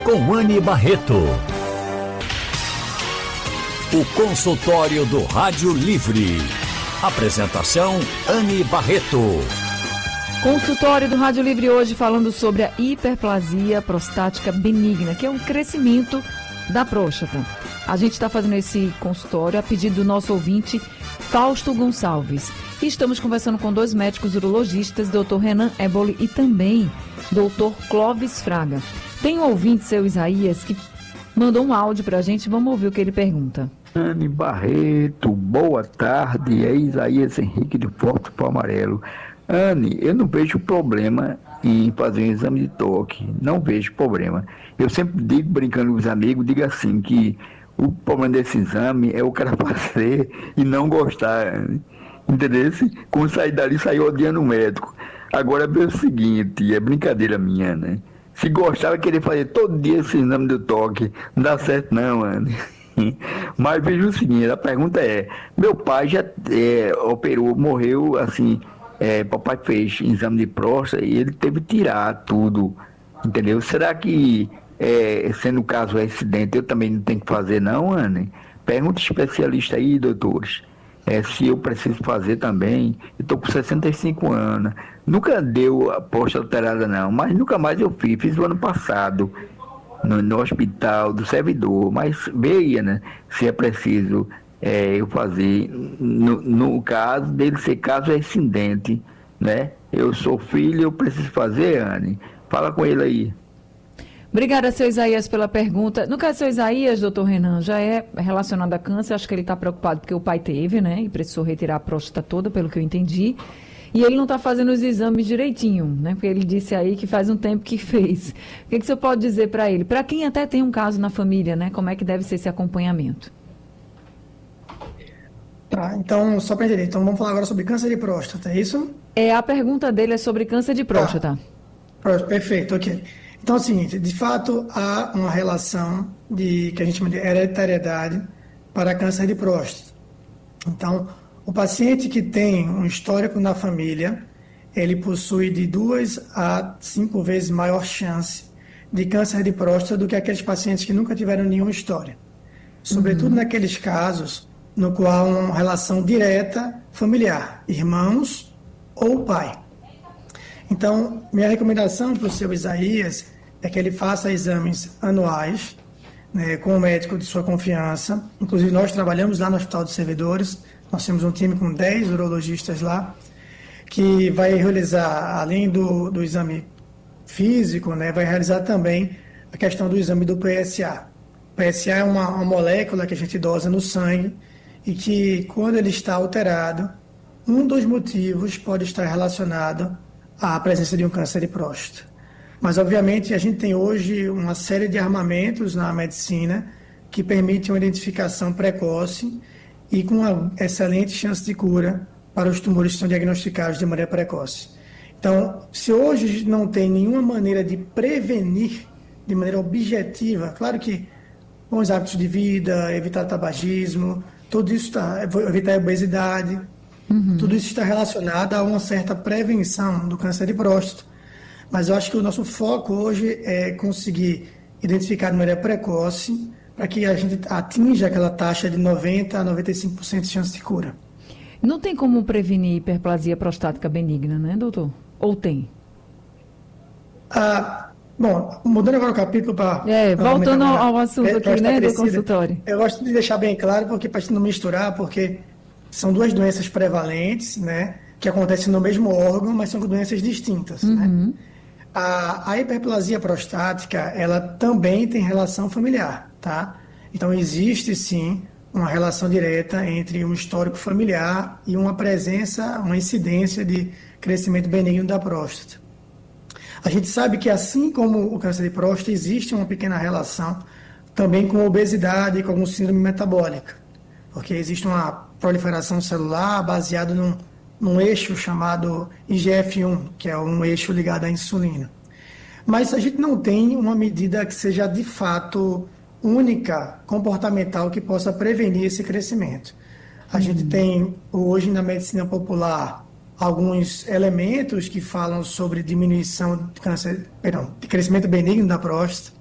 Com Anny Barreto. O consultório do Rádio Livre. Apresentação Anny Barreto. Consultório do Rádio Livre hoje falando sobre a hiperplasia prostática benigna, que é um crescimento da próstata. A gente está fazendo esse consultório a pedido do nosso ouvinte Fausto Gonçalves. E estamos conversando com dois médicos urologistas, Dr. Renan Eboli e também Dr. Clóvis Fraga. Tem um ouvinte, seu Isaías, que mandou um áudio para a gente. Vamos ouvir o que ele pergunta. Anny Barreto, boa tarde. É Isaías Henrique de Porto Palmarelo. Anny, eu não vejo problema em fazer um exame de toque. Não vejo problema. Eu sempre digo, brincando com os amigos, digo assim, que o problema desse exame é o cara fazer e não gostar. Entendeu? Quando sair dali, sair odiando o médico. Agora, é o seguinte, é brincadeira minha, né? Se gostava, querer fazer todo dia esse exame do toque. Não dá certo não, Anny. Mas veja o seguinte, a pergunta é, meu pai já operou, morreu assim, papai fez exame de próstata e ele teve que tirar tudo, entendeu? Será que, sendo o caso acidente, eu também não tenho que fazer não, Anny? Pergunta especialista aí, doutores, se eu preciso fazer também. Eu estou com 65 anos, nunca deu a próstata alterada não, mas nunca mais eu fiz o ano passado. No hospital do servidor, mas veja, né, se é preciso eu fazer, no caso dele ser caso acidente, né, eu sou filho, eu preciso fazer, Anny, fala com ele aí. Obrigada, seu Isaías, pela pergunta. No caso, seu Isaías, doutor Renan, já é relacionado a câncer, acho que ele está preocupado porque o pai teve, né, e precisou retirar a próstata toda, pelo que eu entendi. E ele não está fazendo os exames direitinho, né? Porque ele disse aí que faz um tempo que fez. O que você pode dizer para ele? Para quem até tem um caso na família, né? Como é que deve ser esse acompanhamento? Tá, então, só para entender. Então, vamos falar agora sobre câncer de próstata, é isso? A pergunta dele é sobre câncer de próstata. Tá. Perfeito, ok. Então, é o seguinte, de fato, há uma relação que a gente chama de hereditariedade para câncer de próstata. Então, o paciente que tem um histórico na família, ele possui de 2 a 5 vezes maior chance de câncer de próstata do que aqueles pacientes que nunca tiveram nenhuma história. Sobretudo naqueles casos no qual há uma relação direta familiar, irmãos ou pai. Então, minha recomendação para o seu Isaías é que ele faça exames anuais, né, com o médico de sua confiança. Inclusive, nós trabalhamos lá no Hospital dos Servidores. Nós temos um time com 10 urologistas lá, que vai realizar, além do exame físico, né, vai realizar também a questão do exame do PSA. O PSA é uma molécula que a gente dosa no sangue e que, quando ele está alterado, um dos motivos pode estar relacionado à presença de um câncer de próstata. Mas, obviamente, a gente tem hoje uma série de armamentos na medicina que permitem uma identificação precoce e com uma excelente chance de cura para os tumores que são diagnosticados de maneira precoce. Então, se hoje a gente não tem nenhuma maneira de prevenir de maneira objetiva, claro que bons hábitos de vida, evitar tabagismo, tudo isso evitar a obesidade, tudo isso está relacionado a uma certa prevenção do câncer de próstata. Mas eu acho que o nosso foco hoje é conseguir identificar de maneira precoce para que a gente atinja aquela taxa de 90% a 95% de chance de cura. Não tem como prevenir hiperplasia prostática benigna, né, doutor? Ou tem? Bom, mudando agora o capítulo para... voltando ao assunto aqui, né, do consultório. Eu gosto de deixar bem claro, porque para não misturar, porque são duas doenças prevalentes, né, que acontecem no mesmo órgão, mas são doenças distintas, né? A hiperplasia prostática, ela também tem relação familiar, tá? Então, existe, sim, uma relação direta entre um histórico familiar e uma presença, uma incidência de crescimento benigno da próstata. A gente sabe que, assim como o câncer de próstata, existe uma pequena relação também com obesidade e com alguma síndrome metabólica, porque existe uma proliferação celular baseada num eixo chamado IGF-1, que é um eixo ligado à insulina. Mas a gente não tem uma medida que seja de fato única, comportamental, que possa prevenir esse crescimento. A gente tem hoje na medicina popular alguns elementos que falam sobre diminuição de crescimento benigno da próstata,